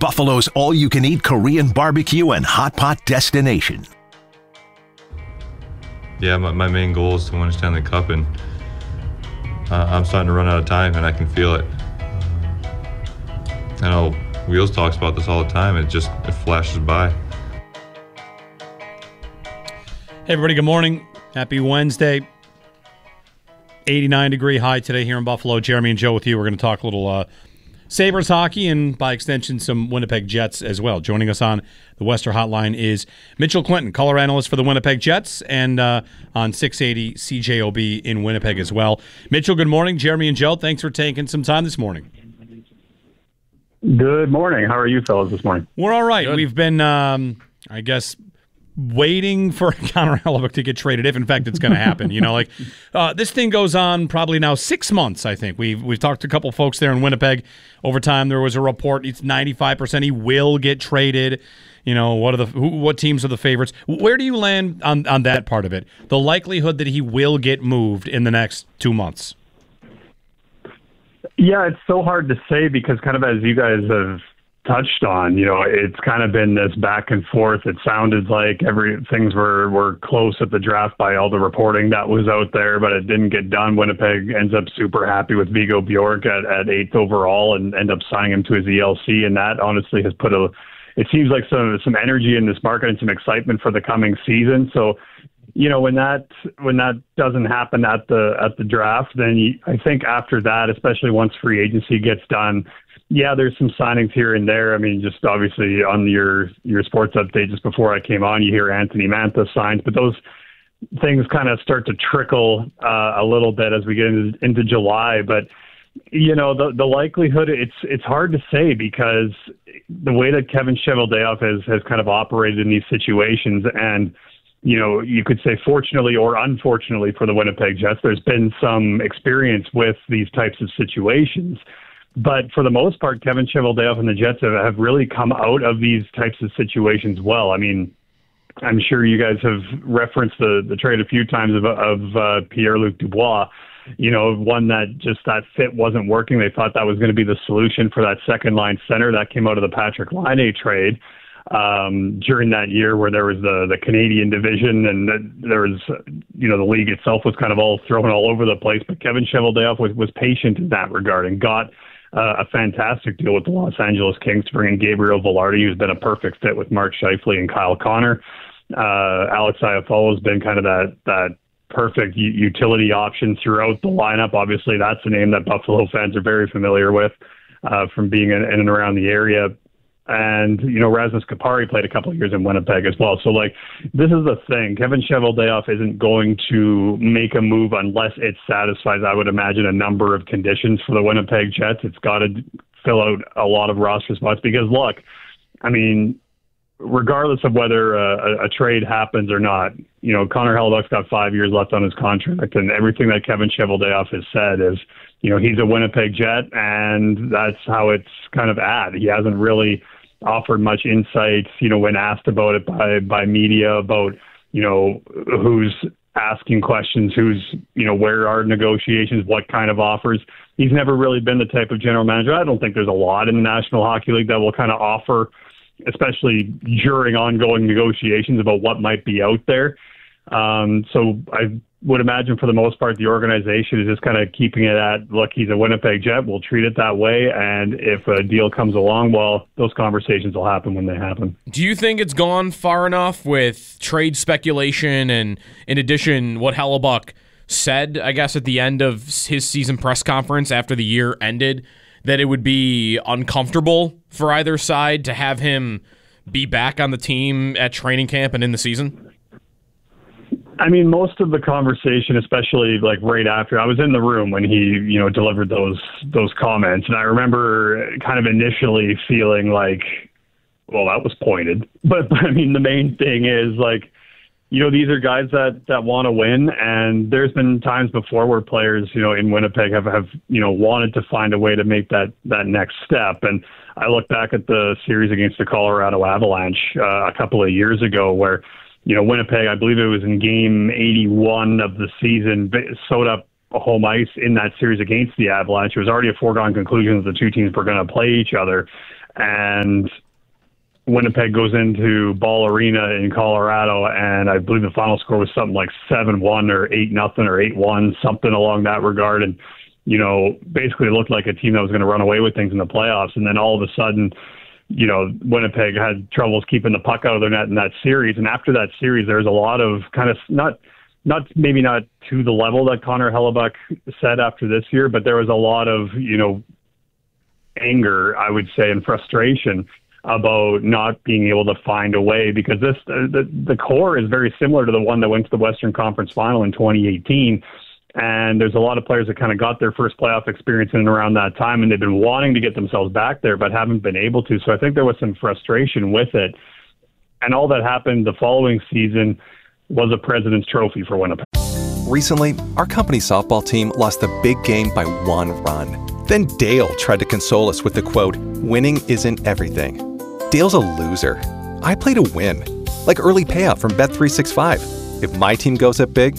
Buffalo's all-you-can-eat Korean barbecue and hot pot destination. Yeah, my main goal is to win a Stanley Cup, and I'm starting to run out of time, and I can feel it. I know Wheels talks about this all the time. It flashes by. Hey, everybody, good morning. Happy Wednesday. 89-degree high today here in Buffalo. Jeremy and Joe with you. We're going to talk a little Sabres hockey and, by extension, some Winnipeg Jets as well. Joining us on the Western Hotline is Mitchell Clinton, color analyst for the Winnipeg Jets, and on 680 CJOB in Winnipeg as well. Mitchell, good morning. Jeremy and Joe, thanks for taking some time this morning. Good morning. How are you fellas this morning? We're all right. Good. We've been, I guess, waiting for Connor Hellebuyck to get traded, if in fact it's going to happen. This thing goes on probably now 6 months, I think. We've talked to a couple folks there in Winnipeg. Over time, there was a report, it's 95% he will get traded. What teams are the favorites? Where do you land on that part of it? The likelihood that he will get moved in the next 2 months? Yeah, it's so hard to say because kind of as you guys have touched on, it's kind of been this back and forth. It sounded like things were close at the draft by all the reporting that was out there, but it didn't get done. Winnipeg ends up super happy with Vigo Bjork at 8th overall and end up signing him to his ELC, and that honestly has put it seems like some energy in this market and some excitement for the coming season. So, when that doesn't happen at the draft, then I think after that, especially once free agency gets done, yeah, there's some signings here and there. I mean, just obviously on your sports update just before I came on, you hear Anthony Mantha signs, but those things kind of start to trickle a little bit as we get into July. But the likelihood, it's hard to say because the way that Kevin Cheveldayoff has kind of operated in these situations, and you could say fortunately or unfortunately for the Winnipeg Jets, there's been some experience with these types of situations. But for the most part, Kevin Cheveldayoff and the Jets have really come out of these types of situations well. I mean, I'm sure you guys have referenced the trade a few times of Pierre-Luc Dubois. One that fit wasn't working. They thought that was going to be the solution for that second-line center. That came out of the Patrick Laine trade during that year where there was the Canadian division and there was, the league itself was kind of all thrown all over the place. But Kevin Cheveldayoff was patient in that regard and got a fantastic deal with the Los Angeles Kings to bring in Gabriel Velarde, who's been a perfect fit with Mark Scheifele and Kyle Connor. Alex Iafallo has been kind of that perfect utility option throughout the lineup. Obviously, that's a name that Buffalo fans are very familiar with from being in and around the area. And, Rasmus Kupari played a couple of years in Winnipeg as well. So, this is the thing. Kevin Cheveldayoff isn't going to make a move unless it satisfies, I would imagine, a number of conditions for the Winnipeg Jets. It's got to fill out a lot of roster spots because, look, I mean, regardless of whether a trade happens or not, Connor Hellebuyck's got 5 years left on his contract, and everything that Kevin Cheveldayoff has said is, he's a Winnipeg Jet, and that's how it's kind of at. He hasn't really offered much insight, when asked about it by media about, who's asking questions, who's, where are negotiations, what kind of offers. He's never really been the type of general manager. I don't think there's a lot in the National Hockey League that will kind of offer, especially during ongoing negotiations, about what might be out there. So I would imagine for the most part, the organization is just kind of keeping it at, look, he's a Winnipeg Jet. We'll treat it that way. And if a deal comes along, well, those conversations will happen when they happen. Do you think it's gone far enough with trade speculation and, in addition, what Hellebuyck said, I guess, at the end of his season press conference after the year ended, that it would be uncomfortable for either side to have him be back on the team at training camp and in the season? I mean, most of the conversation, especially right after, I was in the room when he, delivered those comments, and I remember kind of initially feeling like, well, that was pointed. But I mean, the main thing is these are guys that want to win, and there's been times before where players, in Winnipeg have wanted to find a way to make that next step. And I look back at the series against the Colorado Avalanche a couple of years ago where, Winnipeg, I believe it was in game 81 of the season, sewed up a home ice in that series against the Avalanche. It was already a foregone conclusion that the two teams were going to play each other. and Winnipeg goes into Ball Arena in Colorado, and I believe the final score was something like 7-1 or 8-0 or 8-1, something along that regard. And, you know, basically it looked like a team that was going to run away with things in the playoffs. And then all of a sudden, you know, Winnipeg had troubles keeping the puck out of their net in that series. And after that series, there was a lot of kind of maybe not to the level that Connor Hellebuyck said after this year, but there was a lot of, you know, anger, I would say, and frustration about not being able to find a way, because the core is very similar to the one that went to the Western Conference Final in 2018. And there's a lot of players that kind of got their first playoff experience in and around that time, and they've been wanting to get themselves back there, but haven't been able to. So I think there was some frustration with it. And all that happened the following season was a President's Trophy for Winnipeg. Recently, our company softball team lost the big game by 1 run. Then Dale tried to console us with the quote, "Winning isn't everything." Dale's a loser. I play to win, like early payout from Bet365. If my team goes up big,